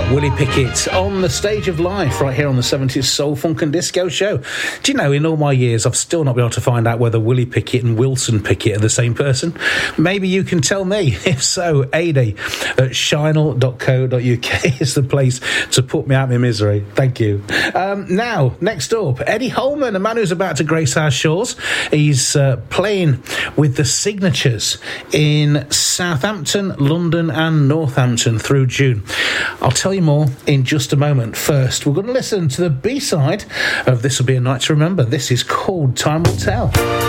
Willie Pickett on the stage of life right here on the 70s Soul, Funk and Disco show. Do you know, in all my years, I've still not been able to find out whether Willie Pickett and Wilson Pickett are the same person. Maybe you can tell me. If so, ade@shinel.co.uk is the place to put me out of my misery. Thank you. Now, next up, Eddie Holman, a man who's about to grace our shores. He's playing with the Signatures in Southampton, London and Northampton through June. I'll tell you more in just a moment. First, we're going to listen to the B-side of This Will Be a Night to Remember. This is called Time Will Tell.